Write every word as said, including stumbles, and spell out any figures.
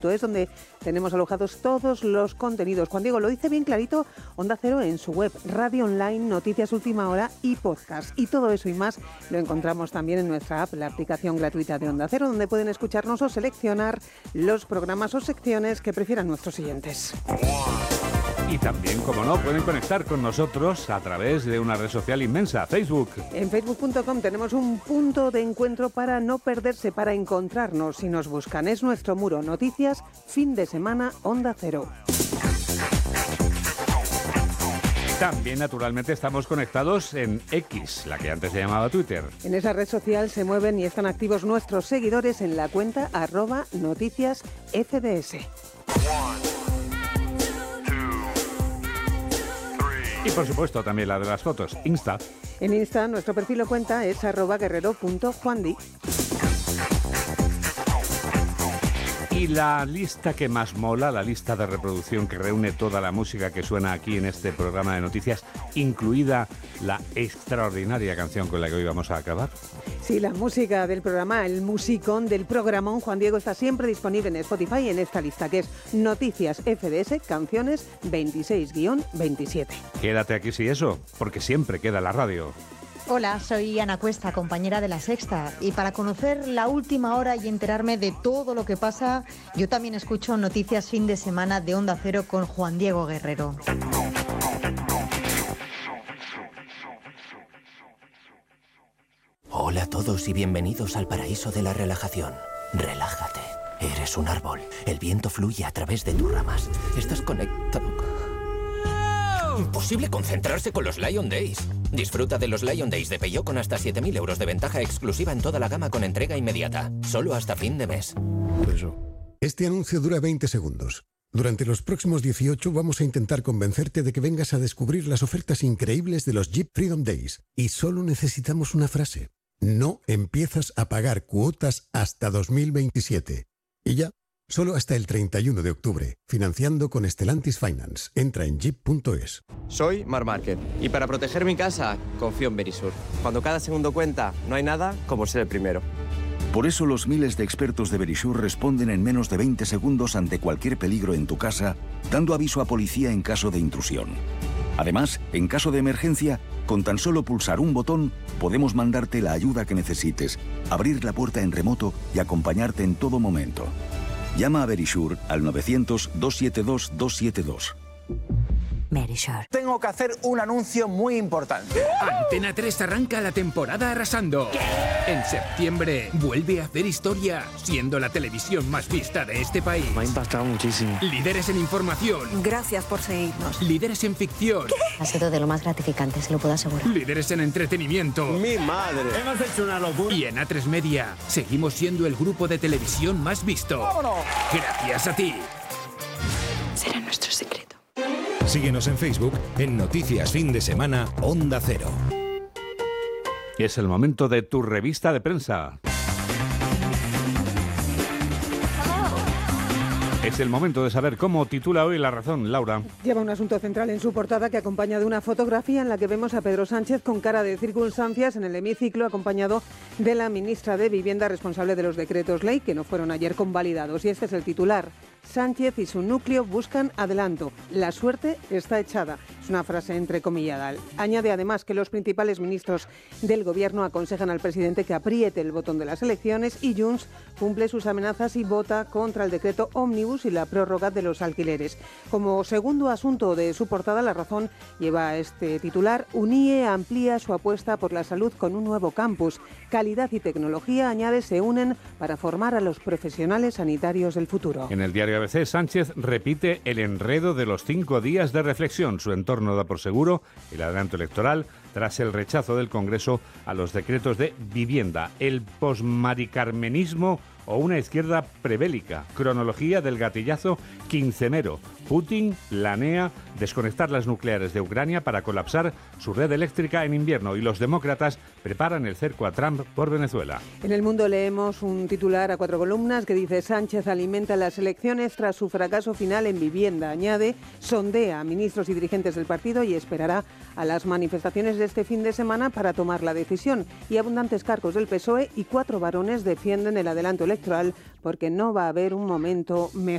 Es donde tenemos alojados todos los contenidos. Juan Diego lo dice bien clarito, Onda Cero en su web, radio online, noticias última hora y podcast. Y todo eso y más lo encontramos también en nuestra app, la aplicación gratuita de Onda Cero, donde pueden escucharnos o seleccionar los programas o secciones que prefieran nuestros oyentes. Y también, como no, pueden conectar con nosotros a través de una red social inmensa, Facebook. En facebook punto com tenemos un punto de encuentro para no perderse, para encontrarnos. Si nos buscan, es nuestro muro. Noticias, fin de semana, Onda Cero. También, naturalmente, estamos conectados en X, la que antes se llamaba Twitter. En esa red social se mueven y están activos nuestros seguidores en la cuenta arroba noticias F D S. Y por supuesto también la de las fotos, Insta. En Insta nuestro perfil o cuenta es arroba guerrero punto juandi. Y la lista que más mola, la lista de reproducción que reúne toda la música que suena aquí en este programa de noticias, incluida la extraordinaria canción con la que hoy vamos a acabar. Sí, la música del programa, el musicón del programón Juan Diego está siempre disponible en Spotify en esta lista que es Noticias F D S, canciones veintiséis guión veintisiete. Quédate aquí si eso, porque siempre queda la radio. Hola, soy Ana Cuesta, compañera de La Sexta, y para conocer la última hora y enterarme de todo lo que pasa, yo también escucho Noticias Fin de Semana de Onda Cero con Juan Diego Guerrero. Hola a todos y bienvenidos al paraíso de la relajación. Relájate. Eres un árbol. El viento fluye a través de tus ramas. Estás conectado. Imposible concentrarse con los Lion Days. Disfruta de los Lion Days de Peugeot con hasta siete mil euros de ventaja exclusiva en toda la gama con entrega inmediata. Solo hasta fin de mes. Este anuncio dura veinte segundos. Durante los próximos dieciocho vamos a intentar convencerte de que vengas a descubrir las ofertas increíbles de los Jeep Freedom Days. Y solo necesitamos una frase. No empiezas a pagar cuotas hasta dos mil veintisiete. Y ya, solo hasta el treinta y uno de octubre, financiando con Stellantis Finance. Entra en jeep punto es. Soy Marc Márquez y para proteger mi casa confío en Verisur. Cuando cada segundo cuenta, no hay nada como ser el primero. Por eso los miles de expertos de Verisur responden en menos de veinte segundos ante cualquier peligro en tu casa, dando aviso a policía en caso de intrusión. Además, en caso de emergencia, con tan solo pulsar un botón, podemos mandarte la ayuda que necesites, abrir la puerta en remoto y acompañarte en todo momento. Llama a Verisur al novecientos, doscientos setenta y dos, doscientos setenta y dos. Verisur. Tengo que hacer un anuncio muy importante. Antena tres arranca la temporada arrasando. ¿Qué? En septiembre vuelve a hacer historia, siendo la televisión más vista de este país. Me ha impactado muchísimo. Líderes en información. Gracias por seguirnos. Líderes en ficción. ¿Qué? Ha sido de lo más gratificante, se lo puedo asegurar. Líderes en entretenimiento. ¡Mi madre! Hemos hecho una locura. Y en A tres Media seguimos siendo el grupo de televisión más visto. ¡Vámonos! Gracias a ti. Será nuestro secreto. Síguenos en Facebook en Noticias Fin de Semana Onda Cero. Es el momento de tu revista de prensa. Es el momento de saber cómo titula hoy La Razón, Laura. Lleva un asunto central en su portada que acompaña de una fotografía en la que vemos a Pedro Sánchez con cara de circunstancias en el hemiciclo, acompañado de la ministra de Vivienda responsable de los decretos ley que no fueron ayer convalidados. Y este es el titular. Sánchez y su núcleo buscan adelanto. La suerte está echada. Es una frase entrecomillada. Añade además que los principales ministros del gobierno aconsejan al presidente que apriete el botón de las elecciones y Junts cumple sus amenazas y vota contra el decreto ómnibus y la prórroga de los alquileres. Como segundo asunto de su portada, La Razón lleva este titular. UNIE amplía su apuesta por la salud con un nuevo campus. Calidad y tecnología, añade, se unen para formar a los profesionales sanitarios del futuro. En el diario A B C, Sánchez repite el enredo de los cinco días de reflexión. Su entorno da por seguro el adelanto electoral tras el rechazo del Congreso a los decretos de vivienda. El posmaricarmenismo o una izquierda prebélica. Cronología del gatillazo quincemero. Putin planea desconectar las nucleares de Ucrania para colapsar su red eléctrica en invierno y los demócratas preparan el cerco a Trump por Venezuela. En El Mundo leemos un titular a cuatro columnas que dice: Sánchez alimenta las elecciones tras su fracaso final en vivienda. Añade, sondea a ministros y dirigentes del partido y esperará a las manifestaciones de este fin de semana para tomar la decisión. Y abundantes cargos del P S O E y cuatro varones defienden el adelanto electoral porque no va a haber un momento mejor.